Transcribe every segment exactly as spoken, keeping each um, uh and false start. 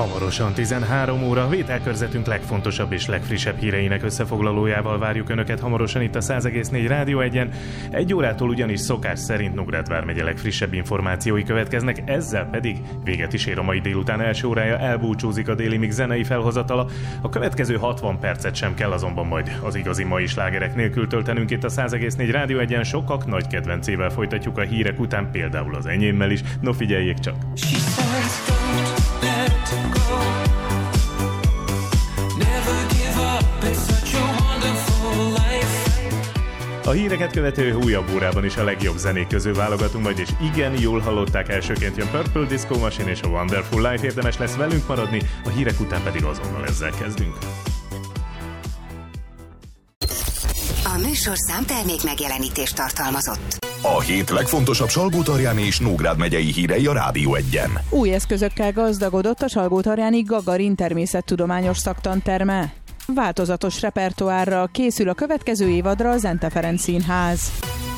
Hamarosan tizenhárom óra, vételkörzetünk legfontosabb és legfrissebb híreinek összefoglalójával várjuk Önöket hamarosan itt a száz egész négy Rádió egyen. Egy órától ugyanis szokás szerint Nógrád vármegye legfrissebb információi következnek, ezzel pedig véget is ér a mai délután első órája, elbúcsúzik a Déli Mix zenei felhozatala. A következő hatvan percet sem kell azonban majd az igazi mai slágerek nélkül töltenünk itt a száz egész négy Rádió egyen, sokak nagy kedvencével folytatjuk a hírek után, például az enyémmel is, no figyeljék csak! A híreket követő újabb órában is a legjobb zenék közül válogatunk majd, és igen, jól hallották, elsőként jön Purple Disco Machine és a Wonderful Life, érdemes lesz velünk maradni, a hírek után pedig azonnal ezzel kezdünk. A műsorszám termék megjelenítést tartalmazott. A hét legfontosabb Salgótarjáni és Nógrád megyei hírei a Rádió egyen. Új eszközökkel gazdagodott a Salgótarjáni Gagarin természettudományos szaktanterme. Változatos repertoárral készül a következő évadra a Zente Ferenc Színház.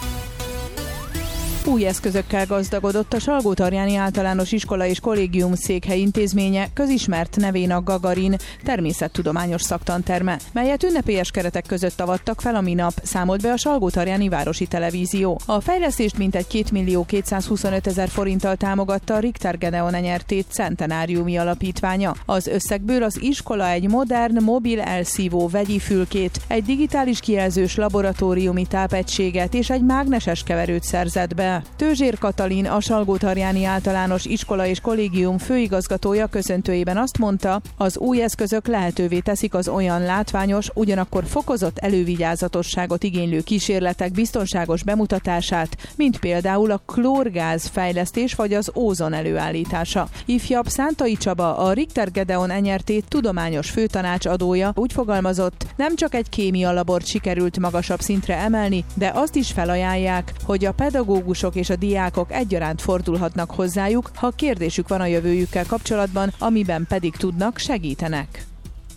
Új eszközökkel gazdagodott a Salgótarjáni Általános Iskola és Kollégium Székhely Intézménye, közismert nevén a Gagarin természettudományos szaktanterme, melyet ünnepélyes keretek között avattak fel a minap, számolt be a Salgótarjáni Városi Televízió. A fejlesztést mintegy két millió kétszázhuszonöt ezer forinttal támogatta a Richter Gedeon Enyertét Centenáriumi Alapítványa. Az összegből az iskola egy modern, mobil elszívó vegyi fülkét, egy digitális kijelzős laboratóriumi tápegységet és egy mágneses keverőt szerzett be. Tőzsér Katalin, a Salgótarjáni Általános Iskola és Kollégium főigazgatója köszöntőjében azt mondta, az új eszközök lehetővé teszik az olyan látványos, ugyanakkor fokozott elővigyázatosságot igénylő kísérletek biztonságos bemutatását, mint például a klórgáz fejlesztés vagy az ózon előállítása. Ifjabb Szántai Csaba, a Richter Gedeon Enyertét tudományos főtanácsadója úgy fogalmazott, nem csak egy kémia labort sikerült magasabb szintre emelni, de azt is felajánlják, hogy a pedagógusok és a diákok egyaránt fordulhatnak hozzájuk, ha kérdésük van a jövőjükkel kapcsolatban, amiben pedig tudnak, segítenek.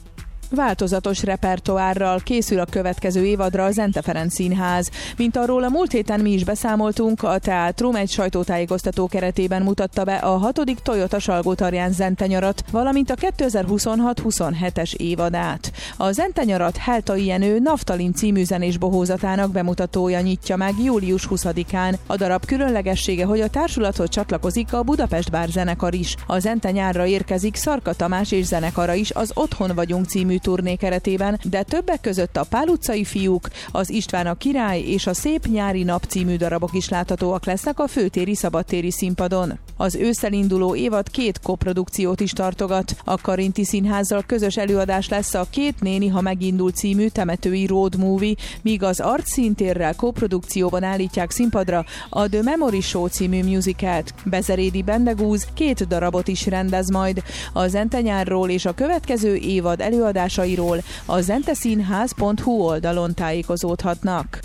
Változatos repertoárral készül a következő évadra a Zente Ferenc Színház. Mint arról a múlt héten mi is beszámoltunk, a teátrum egy sajtótájékoztató keretében mutatta be a hatodik Toyota Salgótarján zentenyarat, valamint a kétezer-huszonhat huszonhetes évadát. A zentenyarat Heltai Jenő Naftalin című zenés bohózatának bemutatója nyitja meg július huszadikán. A darab különlegessége, hogy a társulathoz csatlakozik a Budapest Bár zenekar is. A Zente nyárra érkezik Szarka Tamás és zenekara is az Otthon vagyunk című turné keretében, de többek között a Pál utcai fiúk, az István a király és a Szép nyári nap című darabok is láthatóak lesznek a főtéri szabadtéri színpadon. Az ősszel induló évad két koprodukciót is tartogat. A Karinti Színházzal közös előadás lesz a Két néni, ha megindul című temetői road movie, míg az Artszíntérrel koprodukcióban állítják színpadra a The Memory Show című musicalt. Bezerédi Bendegúz két darabot is rendez majd. A Zente nyárról és a következő évad előadásairól a zenteszínház pont hu oldalon tájékozódhatnak.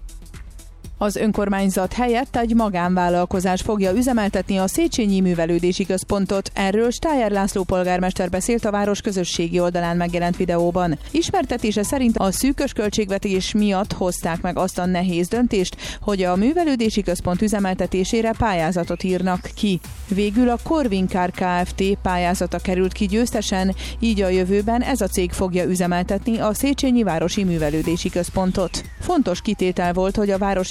Az önkormányzat helyett egy magánvállalkozás fogja üzemeltetni a Széchenyi Művelődési Központot. Erről Stájer László polgármester beszélt a város közösségi oldalán megjelent videóban. Ismertetése szerint a szűkös költségvetés miatt hozták meg azt a nehéz döntést, hogy a Művelődési Központ üzemeltetésére pályázatot írnak ki. Végül a Corvin Car Kft. Pályázata került ki győztesen, így a jövőben ez a cég fogja üzemeltetni a Széchenyi Városi Művelődési Központot. Fontos kitétel volt, hogy a város